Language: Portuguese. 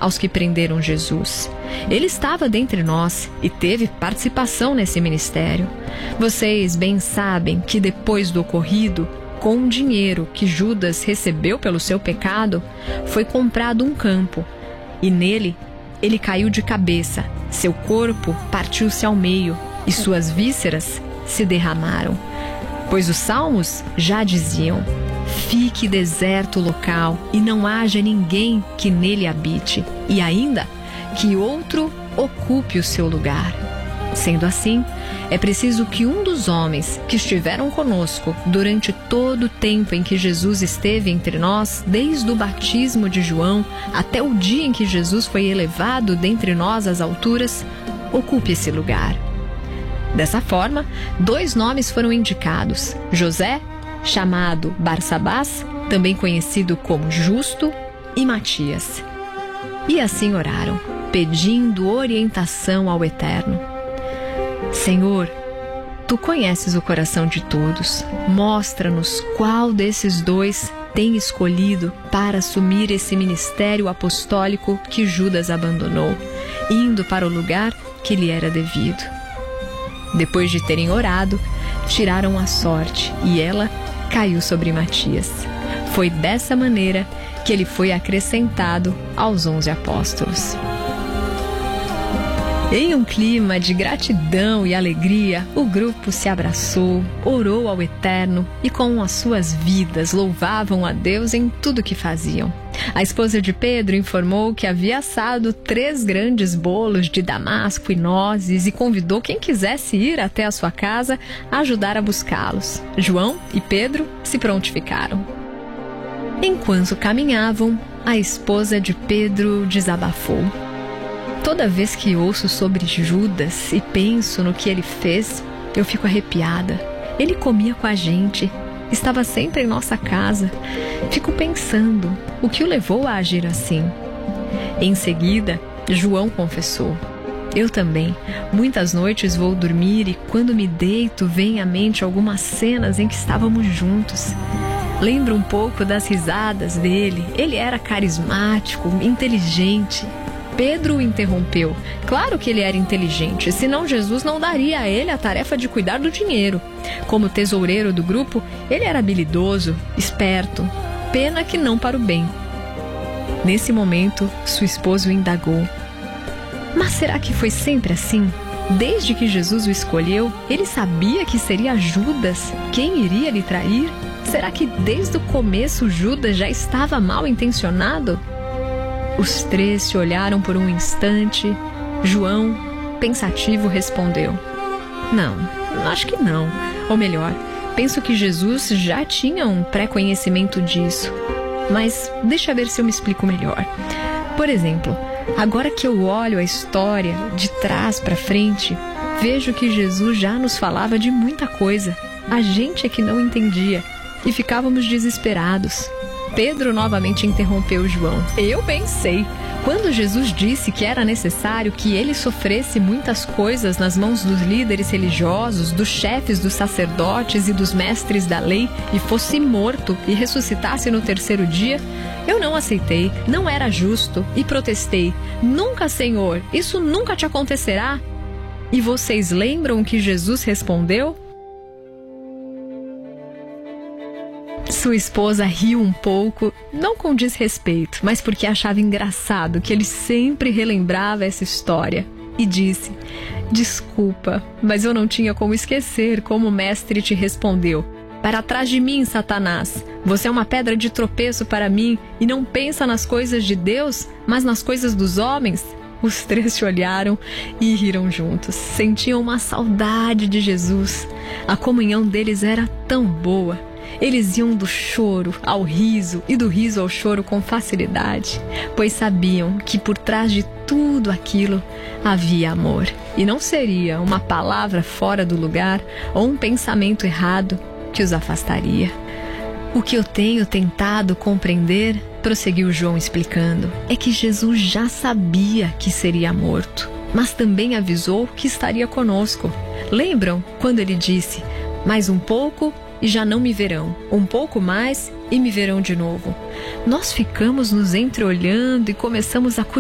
aos que prenderam Jesus. Ele estava dentre nós e teve participação nesse ministério. Vocês bem sabem que depois do ocorrido, com o dinheiro que Judas recebeu pelo seu pecado, foi comprado um campo, e nele ele caiu de cabeça, seu corpo partiu-se ao meio e suas vísceras se derramaram. Pois os salmos já diziam: fique deserto o local e não haja ninguém que nele habite, e ainda que outro ocupe o seu lugar. Sendo assim, é preciso que um dos homens que estiveram conosco durante todo o tempo em que Jesus esteve entre nós, desde o batismo de João até o dia em que Jesus foi elevado dentre nós às alturas, ocupe esse lugar. Dessa forma, 2 nomes foram indicados: José, chamado Barsabás, também conhecido como Justo, e Matias. E assim oraram, pedindo orientação ao Eterno. Senhor, Tu conheces o coração de todos. Mostra-nos qual desses 2 tem escolhido para assumir esse ministério apostólico que Judas abandonou, indo para o lugar que lhe era devido. Depois de terem orado, tiraram a sorte e ela caiu sobre Matias. Foi dessa maneira que ele foi acrescentado aos 11 apóstolos. Em um clima de gratidão e alegria, o grupo se abraçou, orou ao Eterno e com as suas vidas louvavam a Deus em tudo que faziam. A esposa de Pedro informou que havia assado 3 grandes bolos de damasco e nozes e convidou quem quisesse ir até a sua casa a ajudar a buscá-los. João e Pedro se prontificaram. Enquanto caminhavam, a esposa de Pedro desabafou: toda vez que ouço sobre Judas e penso no que ele fez, eu fico arrepiada. Ele comia com a gente, estava sempre em nossa casa. Fico pensando o que o levou a agir assim. Em seguida, João confessou: eu também. Muitas noites vou dormir e quando me deito vem à mente algumas cenas em que estávamos juntos. Lembro um pouco das risadas dele. Ele era carismático, inteligente. Pedro o interrompeu. Claro que ele era inteligente, senão Jesus não daria a ele a tarefa de cuidar do dinheiro. Como tesoureiro do grupo, ele era habilidoso, esperto. Pena que não para o bem. Nesse momento, sua esposa o indagou: mas será que foi sempre assim? Desde que Jesus o escolheu, ele sabia que seria Judas quem iria lhe trair? Será que desde o começo Judas já estava mal intencionado? Os 3 se olharam por um instante. João, pensativo, respondeu: não, acho que não. Ou melhor, penso que Jesus já tinha um pré-conhecimento disso. Mas deixa ver se eu me explico melhor. Por exemplo, agora que eu olho a história de trás para frente, vejo que Jesus já nos falava de muita coisa. A gente é que não entendia e ficávamos desesperados. Pedro novamente interrompeu João: eu bem sei. Quando Jesus disse que era necessário que ele sofresse muitas coisas nas mãos dos líderes religiosos, dos chefes dos sacerdotes e dos mestres da lei, e fosse morto e ressuscitasse no 3º dia, eu não aceitei, não era justo, e protestei: nunca, Senhor, isso nunca te acontecerá. E vocês lembram que Jesus respondeu? Sua esposa riu um pouco, não com desrespeito, mas porque achava engraçado que ele sempre relembrava essa história, e disse: desculpa, mas eu não tinha como esquecer como o mestre te respondeu: para trás de mim, Satanás, você é uma pedra de tropeço para mim e não pensa nas coisas de Deus, mas nas coisas dos homens. Os 3 se olharam e riram juntos. Sentiam uma saudade de Jesus. A comunhão deles era tão boa. Eles iam do choro ao riso e do riso ao choro com facilidade, pois sabiam que por trás de tudo aquilo havia amor. E não seria uma palavra fora do lugar ou um pensamento errado que os afastaria. O que eu tenho tentado compreender, prosseguiu João explicando, é que Jesus já sabia que seria morto, mas também avisou que estaria conosco. Lembram quando ele disse: mais um pouco e já não me verão, um pouco mais e me verão de novo? Nós ficamos nos entreolhando e começamos a